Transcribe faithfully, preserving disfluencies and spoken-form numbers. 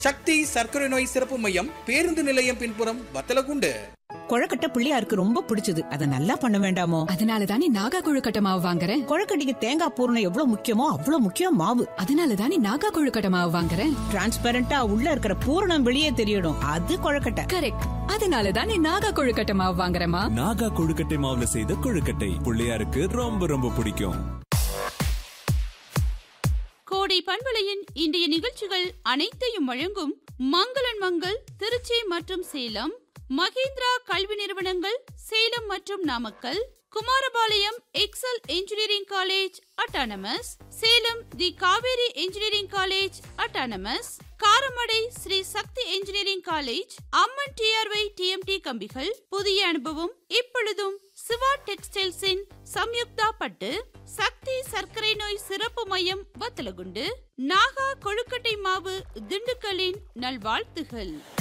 சக்தி சர்க்கரை நோய் சிறப்பு மையம், பேருந்து நிலையம் பின்புறம், வத்தலகுண்டு. கொழக்கட்டை பிள்ளையாருக்கு ரொம்ப பிடிச்சது. அத நல்லா பண்ண வேண்டாமோ? அதனால தானே நாகா கொழுக்கட்டை மாவு வாங்குறேன். கொழக்கட்டைக்கு தேங்காய் பூரணம் எவ்வளவு முக்கியமோ அவ்வளவு முக்கியம் மாவு. அதனால தானே நாகா கொழுக்கட்டை மாவு வாங்குறேன். டிரான்ஸ்பரண்டா உள்ள இருக்கிற பூரணம் வெளியே தெரியணும். அது கொழக்கட்டை. கரெக்ட். அதனால தானே நாகா கொழுக்கட்டை மாவு வாங்குறேமா. நாகா கொழுக்கட்டை மாவுல செய்த கொழுக்கட்டை பிள்ளையாருக்கு ரொம்ப ரொம்ப பிடிக்கும். கோடை பண்பலையின் இன்றைய நிகழ்ச்சிகள் அனைத்தையும் வழங்கும் மங்களன் மங்கள் திருச்சி மற்றும் சேலம், மகேந்திரா கல்வி நிறுவனங்கள் சேலம் மற்றும் Namakkal, Kumarapalayam XL engineering college autonomous, Salem தி Kaveri engineering college autonomous, Karamadai Sri சக்தி இன்ஜினியரிங் காலேஜ், அம்மன் டிஆர்ஒய் டிஎம்டி கம்பிகள், புதிய அனுபவம் இப்பொழுதும் சிவா டெக்ஸ்டைல்ஸின் சம்யுக்தா பட்டு, சக்தி சர்க்கரை நோய் சிறப்பு மையம் வத்தலகுண்டு, நாகா கொழுக்கட்டை மாவு திண்டுக்கலின் நல்வாழ்த்துகள்.